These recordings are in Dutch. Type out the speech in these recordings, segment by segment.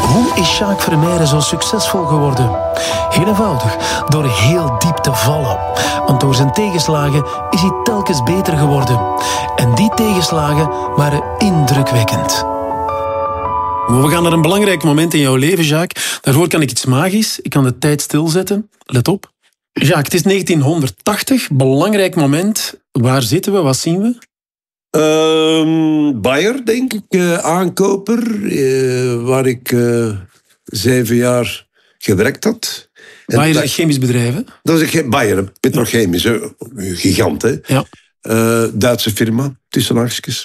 Hoe is Jacques Vermeijren zo succesvol geworden? Heel eenvoudig, door heel diep te vallen. Want door zijn tegenslagen is hij telkens beter geworden. En die tegenslagen waren indrukwekkend. We gaan naar een belangrijk moment in jouw leven, Jacques. Daarvoor kan ik iets magisch. Ik kan de tijd stilzetten. Let op. Jacques, het is 1980. Belangrijk moment. Waar zitten we? Wat zien we? Bayer, denk ik. Aankoper. Waar ik 7 jaar gewerkt had. Bayer is een chemisch bedrijf, hè? Dat is een Bayer, petrochemisch. Gigant, hè. Ja. Duitse firma, tussen haakjes.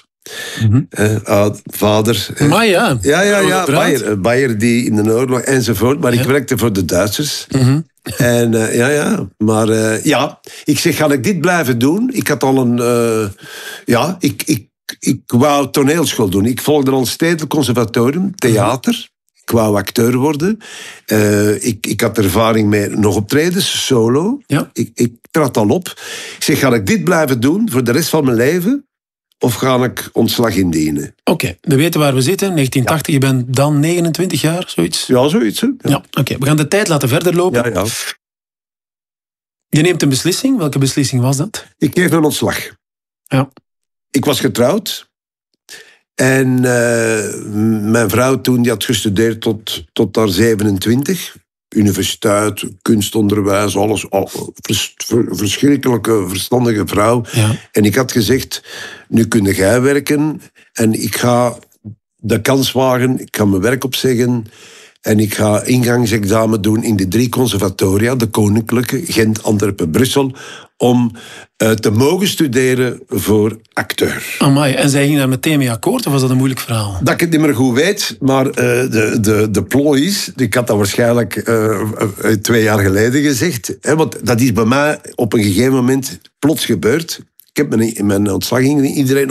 Vader. Maar ja. Ja. Bayer die in de oorlog enzovoort. Maar ik werkte voor de Duitsers. En maar ik zeg, ga ik dit blijven doen? Ik had al een... Ik wou toneelschool doen. Ik volgde al Stedelijk Conservatorium, theater. Ik wou acteur worden. Ik had ervaring met nog optredens, solo. Ja. Ik trad al op. Ik zeg, ga ik dit blijven doen voor de rest van mijn leven? Of ga ik ontslag indienen? Oké, we weten waar we zitten. 1980, je bent dan 29 jaar, zoiets? Ja, zoiets. Hè? Ja. Oké, we gaan de tijd laten verder lopen. Ja. Je neemt een beslissing. Welke beslissing was dat? Ik kreeg een ontslag. Ja. Ik was getrouwd. En mijn vrouw toen die had gestudeerd tot haar 27. Universiteit, kunstonderwijs, alles. Verschrikkelijke, verstandige vrouw. Ja. En ik had gezegd, nu kun jij werken. En ik ga de kans wagen. Ik ga mijn werk opzeggen. En ik ga ingangsexamen doen in de 3 conservatoria. De Koninklijke, Gent, Antwerpen, Brussel. Om te mogen studeren voor acteur. Amai, en zij ging daar meteen mee akkoord, of was dat een moeilijk verhaal? Dat ik het niet meer goed weet, maar de plooi is... Ik had dat waarschijnlijk 2 jaar geleden gezegd. Hè, want dat is bij mij op een gegeven moment plots gebeurd. Ik heb mijn ontslag iedereen...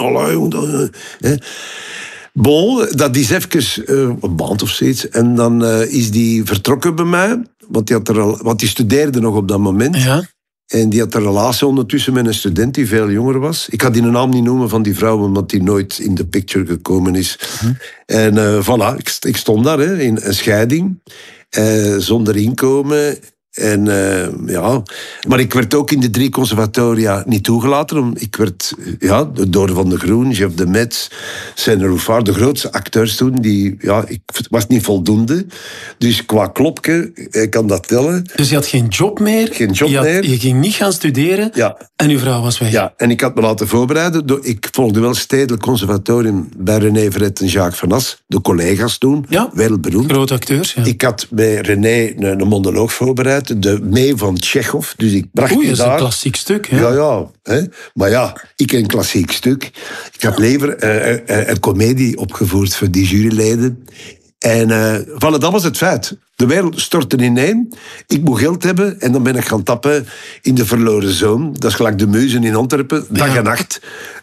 Bon, dat is even een maand of zoiets. En dan is die vertrokken bij mij. Want die studeerde nog op dat moment. Ja. En die had een relatie ondertussen met een student die veel jonger was. Ik ga die naam niet noemen van die vrouw, omdat die nooit in de picture gekomen is. En voilà, ik stond daar in een scheiding. Zonder inkomen. En maar ik werd ook in de 3 conservatoria niet toegelaten. Ik werd door Van de Groen, Jeff de Metz, Seine Rouffard, de grootste acteurs toen. Ik was niet voldoende. Dus qua klopje, ik kan dat tellen. Dus je had geen job meer? Geen job meer. Je ging niet gaan studeren en uw vrouw was weg? Ja, en ik had me laten voorbereiden. Ik volgde wel Stedelijk Conservatorium bij René Verret en Jacques Van As. De collega's toen, wereldberoemd. Grote acteurs, ja. Ik had bij René een monoloog voorbereid. De Mee van Tsjechov. Dus ik bracht dat is daar... een klassiek stuk. Hè? Ja. Hè? Maar ja, ik een klassiek stuk. Ik had liever een komedie opgevoerd voor die juryleden. En dat was het feit. De wereld stortte ineen. Ik moet geld hebben en dan ben ik gaan tappen in de Verloren Zoon. Dat is gelijk de Muizen in Antwerpen, dag en nacht.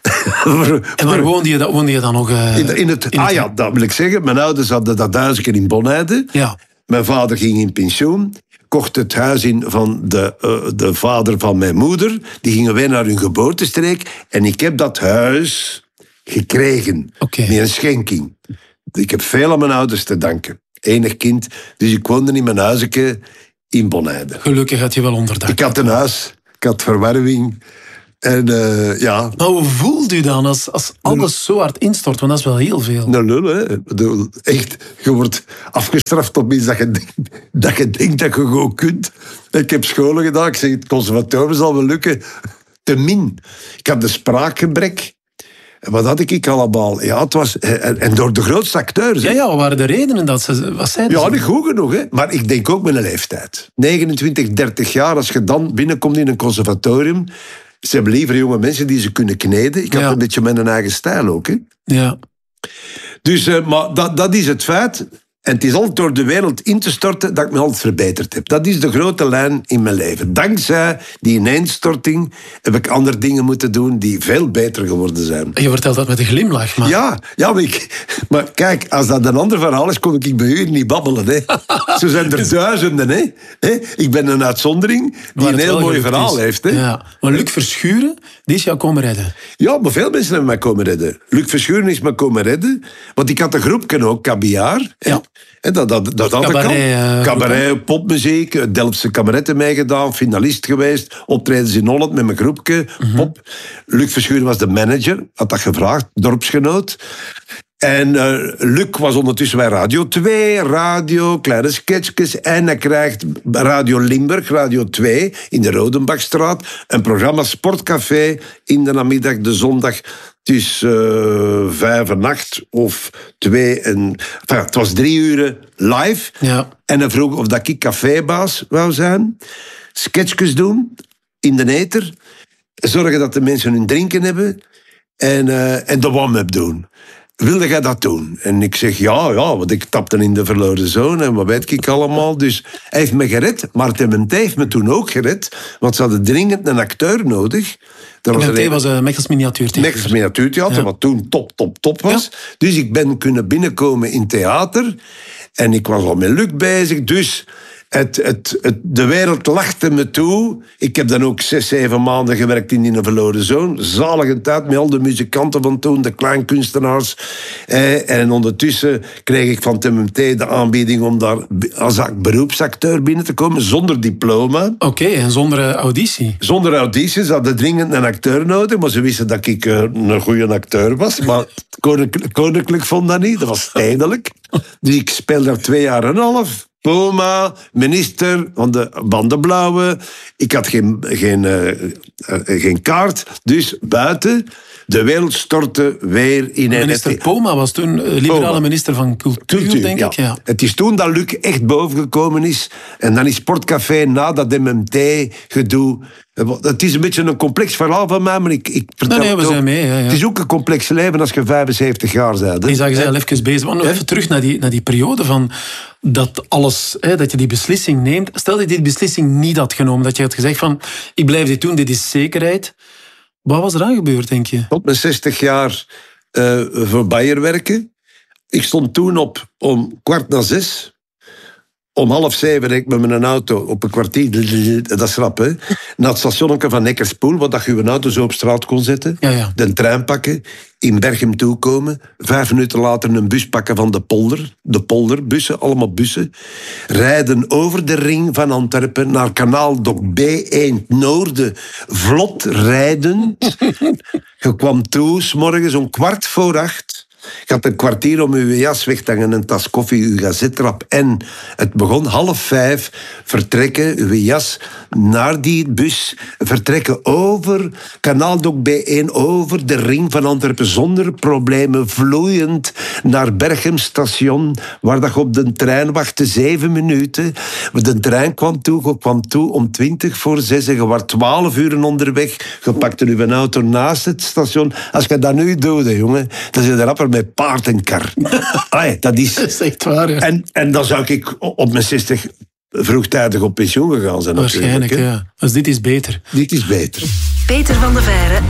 En waar woonde je dan nog? Dat wil ik zeggen. Mijn ouders hadden dat huisje in Bonheide. Ja. Mijn vader ging in pensioen. Kocht het huis in van de vader van mijn moeder. Die gingen wij naar hun geboortestreek. En ik heb dat huis gekregen. Okay. Met een schenking. Ik heb veel aan mijn ouders te danken. Enig kind. Dus ik woonde in mijn huisje in Bonheide. Gelukkig had je wel onderdak. Ik had een huis. Ik had verwarming. En Maar hoe voelde u dan als alles zo hard instort? Want dat is wel heel veel. Nou, lul, hè. Echt, je wordt afgestraft op iets dat je denkt dat je gewoon kunt. Ik heb scholen gedaan. Ik zeg, het conservatorium zal wel lukken. Te min. Ik had een spraakgebrek. En wat had ik allemaal? Ja, het was... En door de grootste acteurs. Ja, wat waren de redenen dat ze... Wat zeiden ze? Ja, niet goed genoeg, hè. Maar ik denk ook met een leeftijd. 29, 30 jaar, als je dan binnenkomt in een conservatorium... Ze hebben liever jonge mensen die ze kunnen kneden. Ik had een beetje mijn eigen stijl ook, hè. Ja. Dus, maar dat is het feit. En het is altijd door de wereld in te storten dat ik me altijd verbeterd heb. Dat is de grote lijn in mijn leven. Dankzij die ineenstorting heb ik andere dingen moeten doen die veel beter geworden zijn. Je vertelt dat met een glimlach, man. Ja, maar kijk, als dat een ander verhaal is, kon ik bij u niet babbelen. Hè. Zo zijn er duizenden. Hè. Ik ben een uitzondering die een heel mooi verhaal heeft. Hè. Ja. Maar Luc Verschuren, die is jou komen redden. Ja, maar veel mensen hebben mij komen redden. Luc Verschuren is me komen redden. Want ik had een groepje ook, Kabiaar. Ja. En dat Cabaret, cabaret, popmuziek, Delftse kameretten meegedaan, finalist geweest, optredens in Holland met mijn groepje, pop. Luc Verschuren was de manager, had dat gevraagd, dorpsgenoot. En Luc was ondertussen bij Radio 2, kleine sketchjes. En hij krijgt Radio Limburg, Radio 2, in de Rodenbachstraat. Een programma Sportcafé in de namiddag, de zondag. Het is 5 en 8 of 2 en... Enfin, het was 3 uur live. Ja. En hij vroeg of dat ik cafébaas wou zijn. Sketchjes doen, in de ether. Zorgen dat de mensen hun drinken hebben. En de warm-up doen. Wilde jij dat doen? En ik zeg, ja, want ik tapte in de verloren zone en wat weet ik allemaal. Dus hij heeft me gered. Martin Menté heeft me toen ook gered, want ze hadden dringend een acteur nodig. Menté was Mechels Miniatuurtheater. Mechels Miniatuurtheater, wat toen top was. Ja. Dus ik ben kunnen binnenkomen in theater en ik was al met Luc bezig, dus... De wereld lachte me toe. Ik heb dan ook 6-7 maanden gewerkt in een verloren zone. Zalige tijd met al de muzikanten van toen, de kleinkunstenaars. En ondertussen kreeg ik van TMT de aanbieding om daar als beroepsacteur binnen te komen, zonder diploma. Oké, en zonder auditie? Zonder auditie. Ze hadden dringend een acteur nodig, maar ze wisten dat ik een goede acteur was. Maar koninklijk vond dat niet, dat was tijdelijk. Dus ik speelde daar 2 jaar en een half. Poma, minister van de Bandenblauwe. Ik had geen kaart, dus buiten. De wereld stortte weer in een... Minister Poma was toen liberale minister van Cultuur, denk ik. Ja. Het is toen dat Luc echt bovengekomen is. En dan is Sportcafé na dat MMT-gedoe... Het is een beetje een complex verhaal van mij, maar ik vertel nee, we zijn mee. Ja. Het is ook een complex leven als je 75 jaar bent. Die zag je al even bezig. Maar nog even terug naar die periode van dat alles, dat je die beslissing neemt. Stel dat je die beslissing niet had genomen, dat je had gezegd van, ik blijf dit doen, dit is zekerheid. Wat was er dan gebeurd, denk je? Tot mijn 60 jaar voor Bayer werken. Ik stond toen op om 5:15. Om 6:30 reed ik met mijn auto op een kwartier, dat is rap, hè, naar het stationnetje van Neckerspoel, waar je auto zo op straat kon zetten. Ja. De trein pakken, in Berchem toekomen, 5 minuten later een bus pakken van de polderbussen, allemaal bussen, rijden over de ring van Antwerpen naar Kanaaldok B1 Noorden, vlot rijden. Je kwam toe, 's morgens om 7:15. Je had een kwartier om uw jas weg te hangen, een tas koffie, uw gazetrap. En het begon 4:30, vertrekken, uw jas naar die bus, vertrekken over Kanaaldok B1, over de ring van Antwerpen, zonder problemen, vloeiend naar Berchem station, waar dat je op de trein wachtte 7 minuten. De trein kwam toe om 6:20 en je was 12 uur onderweg. Je pakte uw auto naast het station. Als je dat nu doet, jongen, dan zit je rapper met paard en kar. Dat is echt waar, ja. En dan zou ik op mijn 60 vroegtijdig op pensioen gegaan zijn. Waarschijnlijk, ja. Dus dit is beter. Dit is beter. Peter van de Veire